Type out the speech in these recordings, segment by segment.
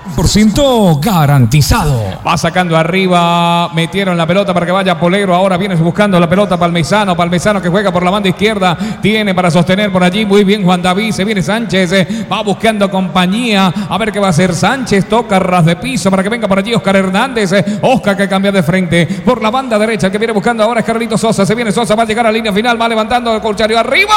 100% garantizado. Va sacando arriba, metieron la pelota para que vaya Polero, ahora viene buscando la pelota Palmisano que juega por la banda izquierda, tiene para sostener por allí, muy bien Juan David, se viene Sánchez, va buscando compañía, a ver qué va a hacer Sánchez, toca ras de piso para que venga por allí Oscar Hernández, Oscar que cambia de frente, por la banda derecha, el que viene buscando ahora es Carlito Sosa, se viene Sosa, va a llegar a la línea final, va levantando el Colchario arriba,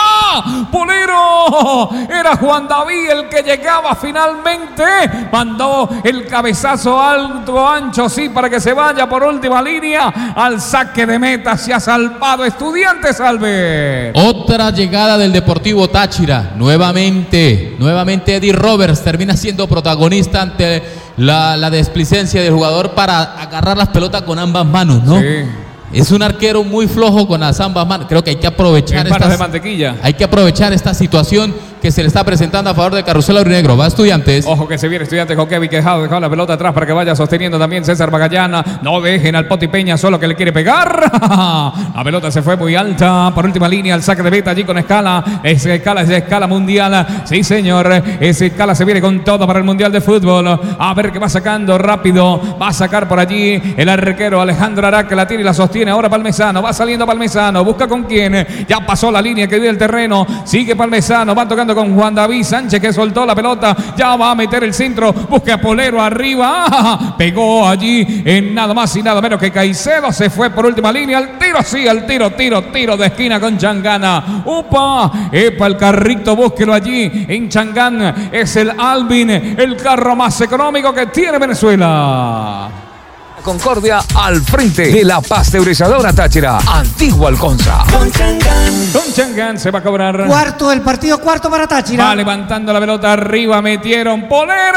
Polero, era Juan David el que llegaba finalmente, mandó el cabezazo alto, ancho, sí, para que se vaya por última línea al saque de meta. Se ha salvado Estudiantes, Salve. Otra llegada del Deportivo Táchira. Nuevamente Eddie Roberts termina siendo protagonista ante la desplicencia del jugador para agarrar las pelotas con ambas manos, ¿no? Sí. Es un arquero muy flojo con las ambas manos. Creo que hay que aprovechar de mantequilla. Hay que aprovechar esta situación que se le está presentando a favor del Carrusel Aurinegro. Va Estudiantes. Ojo que se viene Estudiantes con Kevin Quejado. Dejó la pelota atrás para que vaya sosteniendo también César Magallana. No dejen al Poti Peña solo que le quiere pegar. La pelota se fue muy alta. Por última línea, el saque de meta allí con Escala. Es escala mundial. Sí, señor. Esa Escala se viene con todo para el Mundial de Fútbol. A ver qué va sacando rápido. Va a sacar por allí el arquero Alejandro Arac, que la tira y la sostiene. Ahora Palmisano. Va saliendo Palmisano. Busca con quién. Ya pasó la línea que dio el terreno. Sigue Palmisano. Va tocando con Juan David Sánchez, que soltó la pelota, ya va a meter el centro, busca a Polero arriba, pegó allí en nada más y nada menos que Caicedo, se fue por última línea, al tiro de esquina con Changana, epa el carrito, búsquelo allí en Changán, es el Alvin, el carro más económico que tiene Venezuela. Concordia al frente de la pasteurizadora Táchira, Antigua Alconza. Con Changán se va a cobrar. Cuarto del partido, cuarto para Táchira. Va levantando la pelota arriba, metieron Polero.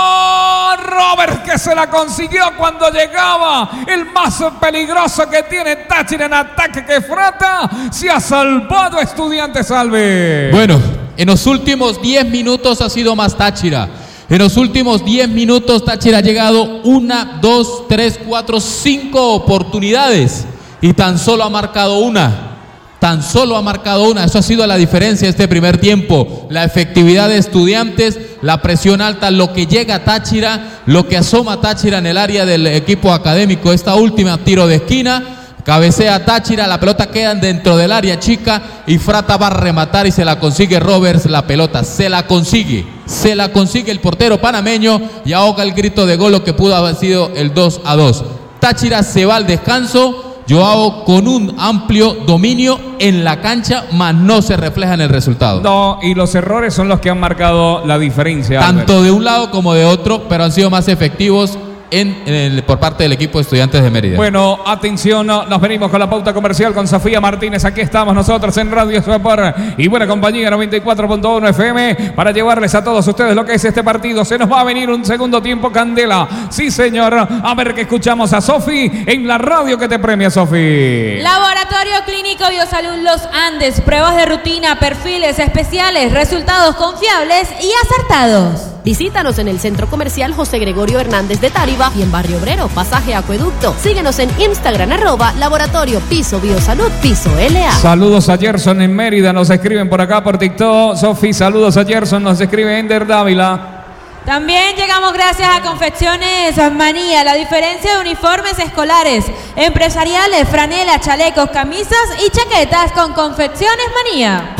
Robert que se la consiguió cuando llegaba. El más peligroso que tiene Táchira en ataque que Frata. Se ha salvado Estudiantes, Salve. Bueno, en los últimos 10 minutos ha sido más Táchira. En los últimos 10 minutos Táchira ha llegado 1, 2, 3, 4, 5 oportunidades y tan solo ha marcado una. Eso ha sido la diferencia este primer tiempo. La efectividad de Estudiantes, la presión alta, lo que llega a Táchira, lo que asoma Táchira en el área del equipo académico. Esta última tiro de esquina, cabecea Táchira, la pelota queda dentro del área chica y Frata va a rematar y se la consigue Roberts, la pelota se la consigue el portero panameño y ahoga el grito de gol, lo que pudo haber sido el 2-2. Táchira se va al descanso, Joao con un amplio dominio en la cancha, mas no se refleja en el resultado. No, y los errores son los que han marcado la diferencia, tanto de un lado como de otro, pero han sido más efectivos por parte del equipo de Estudiantes de Mérida. Bueno, atención, nos venimos con la pauta comercial con Sofía Martínez. Aquí estamos nosotros en Radio Sport y buena compañía 94.1 FM para llevarles a todos ustedes lo que es este partido. Se nos va a venir un segundo tiempo candela. Sí, señor. A ver que escuchamos a Sofi en la radio que te premia, Sofi. Laboratorio Clínico Biosalud Los Andes. Pruebas de rutina, perfiles especiales, resultados confiables y acertados. Visítanos en el Centro Comercial José Gregorio Hernández de Táriba y en Barrio Obrero, Pasaje Acueducto. Síguenos en Instagram, @Laboratorio Piso Biosalud Piso LA. Saludos a Gerson en Mérida, nos escriben por acá por TikTok. Sofi, saludos a Gerson, nos escribe Ender Dávila. También llegamos gracias a Confecciones Manía, la diferencia de uniformes escolares, empresariales, franelas, chalecos, camisas y chaquetas con Confecciones Manía.